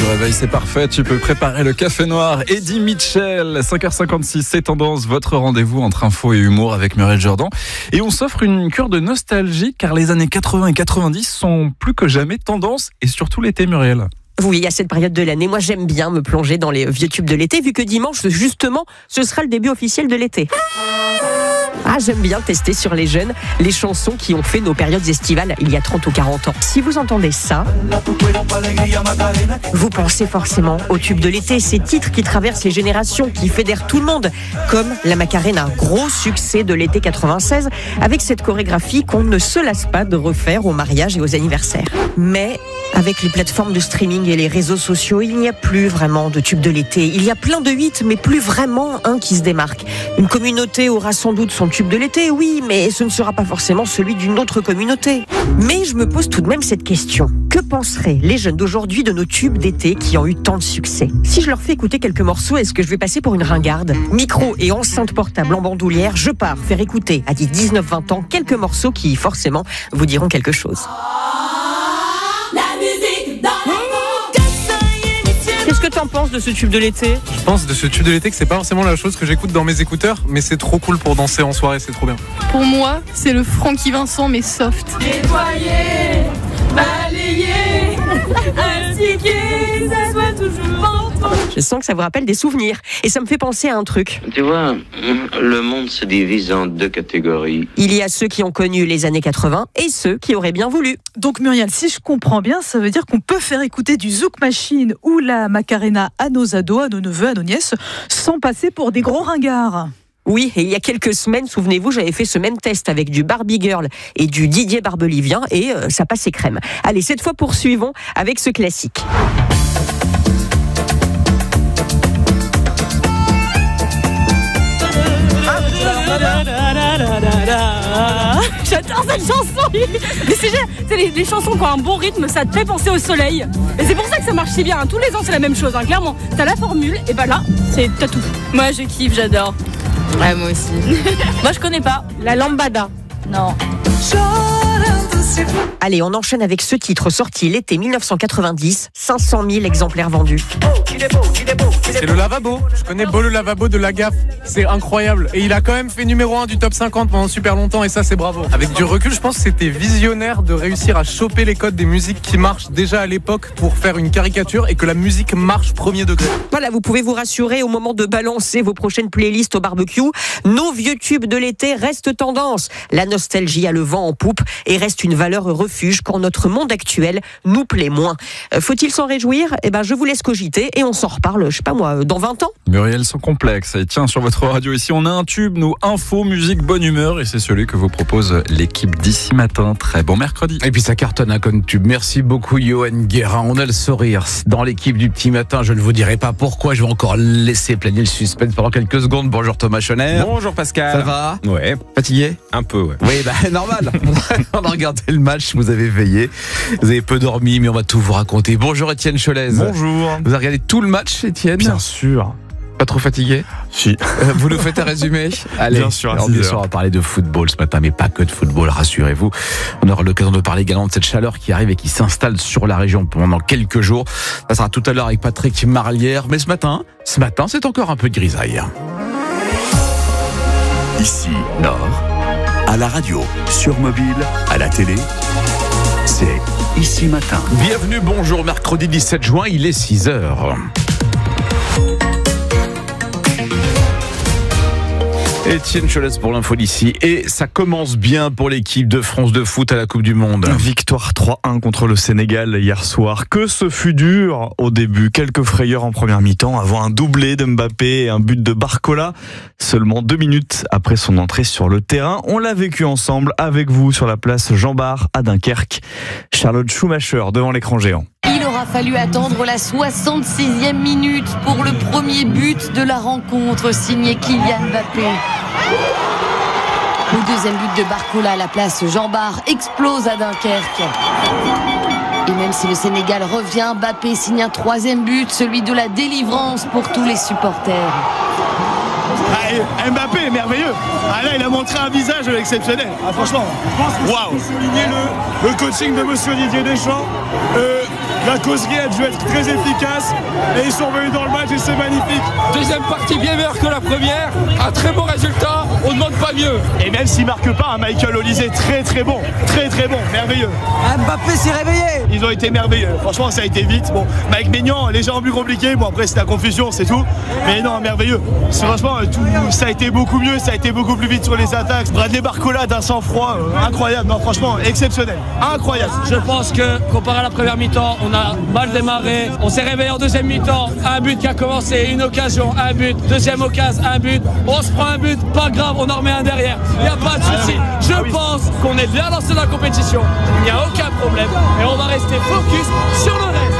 réveil, c'est parfait. Tu peux préparer le café noir. Eddie Mitchell, 5h56, c'est Tendance, votre rendez-vous entre info et humour avec Muriel Jordan. Et on s'offre une cure de nostalgie car les années 80 et 90 sont plus que jamais tendance et surtout l'été, Muriel. Oui, à cette période de l'année, moi j'aime bien me plonger dans les vieux tubes de l'été vu que dimanche, justement, ce sera le début officiel de l'été. Ah, j'aime bien tester sur les jeunes les chansons qui ont fait nos périodes estivales il y a 30 ou 40 ans. Si vous entendez ça, vous pensez forcément aux tubes de l'été, ces titres qui traversent les générations, qui fédèrent tout le monde, comme la Macarena, gros succès de l'été 96, avec cette chorégraphie qu'on ne se lasse pas de refaire aux mariages et aux anniversaires. Mais avec les plateformes de streaming et les réseaux sociaux, il n'y a plus vraiment de tubes de l'été. Il y a plein de hits, mais plus vraiment un qui se démarque. Une communauté aura sans doute son tube de l'été, oui, mais ce ne sera pas forcément celui d'une autre communauté. Mais je me pose tout de même cette question. Que penseraient les jeunes d'aujourd'hui de nos tubes d'été qui ont eu tant de succès? Si je leur fais écouter quelques morceaux, est-ce que je vais passer pour une ringarde? Micro et enceinte portable en bandoulière, je pars faire écouter à 19-20 ans quelques morceaux qui, forcément, vous diront quelque chose. Qu'est-ce que t'en penses de ce tube de l'été? Je pense de ce tube de l'été que c'est pas forcément la chose que j'écoute dans mes écouteurs, mais c'est trop cool pour danser en soirée, c'est trop bien. Pour moi, c'est le Francky Vincent mais soft. Nettoyer, balayer, instiguer, ça soit toujours en Je sens que ça vous rappelle des souvenirs. Et ça me fait penser à un truc. Tu vois, le monde se divise en deux catégories. Il y a ceux qui ont connu les années 80 et ceux qui auraient bien voulu. Donc Muriel, si je comprends bien, ça veut dire qu'on peut faire écouter du Zouk Machine ou la Macarena à nos ados, à nos neveux, à nos nièces, sans passer pour des gros ringards. Oui, et il y a quelques semaines, souvenez-vous, j'avais fait ce même test avec du Barbie Girl et du Didier Barbelivien et ça passait crème. Allez, cette fois poursuivons avec ce classique. J'adore cette chanson. Mais c'est les chansons qui ont un bon rythme, ça te fait penser au soleil. Et c'est pour ça que ça marche si bien. Tous les ans c'est la même chose, clairement. T'as la formule, et bah là, t'as tout. Moi je kiffe, j'adore. Ouais, moi aussi. Moi je connais pas. La lambada. Non. Allez, on enchaîne avec ce titre sorti l'été 1990, 500 000 exemplaires vendus. C'est le lavabo, je connais Beau le lavabo de la gaffe, c'est incroyable. Et il a quand même fait numéro 1 du top 50 pendant super longtemps et ça c'est bravo. Avec du recul, je pense que c'était visionnaire de réussir à choper les codes des musiques qui marchent déjà à l'époque pour faire une caricature et que la musique marche premier degré. Voilà, vous pouvez vous rassurer au moment de balancer vos prochaines playlists au barbecue. Nos vieux tubes de l'été restent tendance. La nostalgie a le vent en poupe et reste une valeur refuge quand notre monde actuel nous plaît moins. Faut-il s'en réjouir? Eh ben, je vous laisse cogiter et on s'en reparle, je sais pas moi, dans 20 ans. Muriel, sans complexe. Et tiens, sur votre radio ici, on a un tube, nous, info, musique, bonne humeur. Et c'est celui que vous propose l'équipe d'ici matin. Très bon mercredi. Et puis ça cartonne comme tube. Merci beaucoup, Johan Guérin. On a le sourire dans l'équipe du petit matin. Je ne vous dirai pas pourquoi. Je vais encore laisser planer le suspense pendant quelques secondes. Bonjour Thomas Chonner. Bonjour Pascal. Ça va? Ouais. Fatigué? Un peu, ouais. Oui, normal. On a regardé le match, vous avez veillé. Vous avez peu dormi, mais on va tout vous raconter. Bonjour Étienne Cholez. Bonjour. Vous avez regardé tout le match, Étienne? Bien sûr. Pas trop fatigué? Si. Vous nous faites un résumé? Allez, bien sûr, on va parler de football ce matin, mais pas que de football, rassurez-vous. On aura l'occasion de parler également de cette chaleur qui arrive et qui s'installe sur la région pendant quelques jours. Ça sera tout à l'heure avec Patrick Marlière, mais ce matin, c'est encore un peu de grisaille. Ici, Nord, à la radio, sur mobile, à la télé, c'est Ici Matin. Bienvenue, bonjour, mercredi 17 juin, il est 6h. Étienne Cholez pour l'info d'ici. Et ça commence bien pour l'équipe de France de foot à la Coupe du Monde. Victoire 3-1 contre le Sénégal hier soir. Que ce fut dur au début. Quelques frayeurs en première mi-temps avant un doublé de Mbappé et un but de Barcola. Seulement 2 minutes après son entrée sur le terrain. On l'a vécu ensemble avec vous sur la place Jean-Bart à Dunkerque. Charlotte Schumacher devant l'écran géant. Il aura fallu attendre la 66e minute pour le premier but de la rencontre signé Kylian Mbappé. Le deuxième but de Barcola à la place Jean-Bart explose à Dunkerque. Et même si le Sénégal revient, Mbappé signe un 3e but, celui de la délivrance pour tous les supporters. Mbappé est merveilleux. Là, il a montré un visage exceptionnel. Franchement, je pense que souligner le coaching de monsieur Didier Deschamps. La causerie a dû être très efficace et ils sont revenus dans le match et c'est magnifique. Deuxième partie bien meilleure que la première, un très bon résultat, on ne demande pas mieux. Et même s'ils ne marquent pas, Michael Olise très bon, merveilleux. Mbappé s'est réveillé. Ils ont été merveilleux, franchement ça a été vite. Bon, Mike Maignan, légèrement plus compliqué, bon après c'était la confusion, c'est tout. Mais non, merveilleux. Franchement, ça a été beaucoup mieux, ça a été beaucoup plus vite sur les attaques. Bradley Barcola d'un sang-froid incroyable, non franchement exceptionnel, incroyable. Je pense que comparé à la première mi-temps, on a mal démarré. On s'est réveillé en deuxième mi-temps, un but qui a commencé, une occasion, un but, deuxième occasion, un but. On se prend un but, pas grave, on en remet un derrière. Il n'y a pas de souci. Je pense qu'on est bien lancé dans la compétition. Il n'y a aucun problème et on va rester focus sur le reste.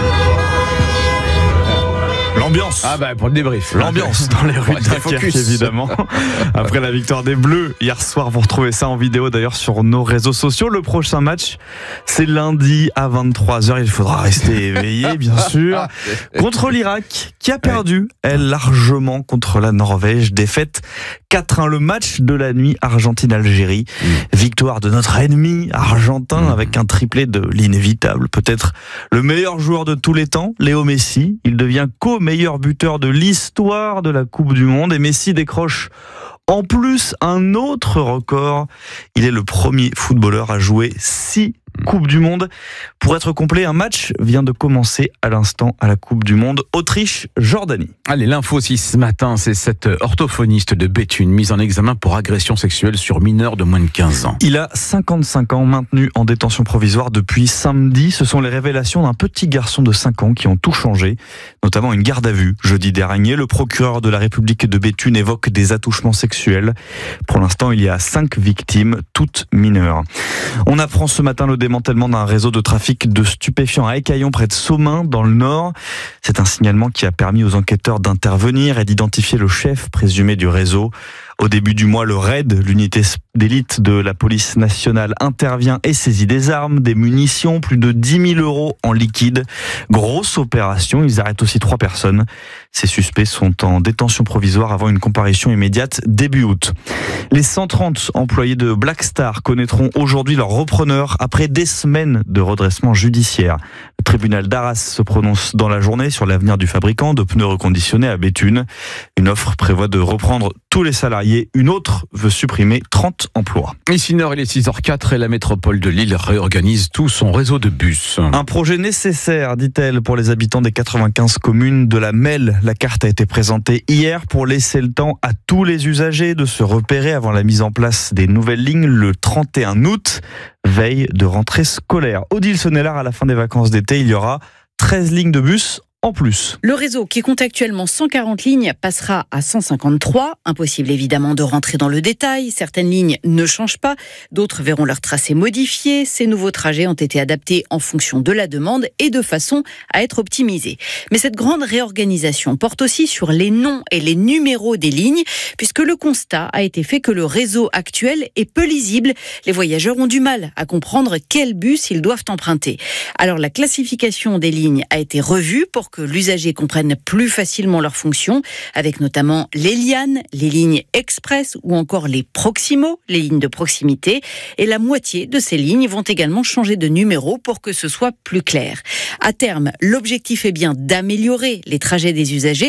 L'ambiance. Pour le débrief. L'ambiance dans les rues de Dunkerque, évidemment. Après la victoire des Bleus hier soir, vous retrouvez ça en vidéo d'ailleurs sur nos réseaux sociaux. Le prochain match, c'est lundi à 23h. Il faudra rester éveillé, bien sûr. Contre l'Irak, qui a perdu, elle, largement contre la Norvège. Défaite 4-1. Le match de la nuit Argentine-Algérie. Victoire de notre ennemi argentin avec un triplé de l'inévitable. Peut-être le meilleur joueur de tous les temps, Léo Messi. Il devient meilleur buteur de l'histoire de la Coupe du Monde et Messi décroche en plus un autre record. Il est le premier footballeur à jouer 6 Coupes du Monde. Pour être complet, un match vient de commencer à l'instant à la Coupe du Monde Autriche-Jordanie. Allez, l'info aussi ce matin, c'est cet orthophoniste de Béthune mis en examen pour agression sexuelle sur mineur de moins de 15 ans. Il a 55 ans, maintenu en détention provisoire depuis samedi. Ce sont les révélations d'un petit garçon de 5 ans qui ont tout changé, notamment une garde à vue. Jeudi dernier, le procureur de la République de Béthune évoque des attouchements sexuels. Pour l'instant, il y a 5 victimes, toutes mineures. On apprend ce matin le démantèlement d'un réseau de trafic de stupéfiants à Écaillon près de Somain dans le Nord. C'est un signalement qui a permis aux enquêteurs d'intervenir et d'identifier le chef présumé du réseau. Au début du mois, le RAID, l'unité d'élite de la police nationale, intervient et saisit des armes, des munitions, plus de 10 000 € en liquide. Grosse opération, ils arrêtent aussi 3 personnes. Ces suspects sont en détention provisoire avant une comparution immédiate début août. Les 130 employés de Black Star connaîtront aujourd'hui leur repreneur après des semaines de redressement judiciaire. Le tribunal d'Arras se prononce dans la journée sur l'avenir du fabricant de pneus reconditionnés à Béthune. Une offre prévoit de reprendre tous les salariés. Une autre veut supprimer 30 emplois. Ici Nord, il est 6h04 et la métropole de Lille réorganise tout son réseau de bus. Un projet nécessaire, dit-elle, pour les habitants des 95 communes de la Melle. La carte a été présentée hier pour laisser le temps à tous les usagers de se repérer avant la mise en place des nouvelles lignes le 31 août, veille de rentrée scolaire. Odile Sonnellard, à la fin des vacances d'été, il y aura 13 lignes de bus en plus. Le réseau, qui compte actuellement 140 lignes, passera à 153. Impossible évidemment de rentrer dans le détail. Certaines lignes ne changent pas, d'autres verront leur tracé modifié. Ces nouveaux trajets ont été adaptés en fonction de la demande et de façon à être optimisés. Mais cette grande réorganisation porte aussi sur les noms et les numéros des lignes, puisque le constat a été fait que le réseau actuel est peu lisible. Les voyageurs ont du mal à comprendre quel bus ils doivent emprunter. Alors la classification des lignes a été revue pour que l'usager comprenne plus facilement leurs fonctions, avec notamment les lianes, les lignes express ou encore les proximos, les lignes de proximité. Et la moitié de ces lignes vont également changer de numéro pour que ce soit plus clair. À terme, l'objectif est bien d'améliorer les trajets des usagers,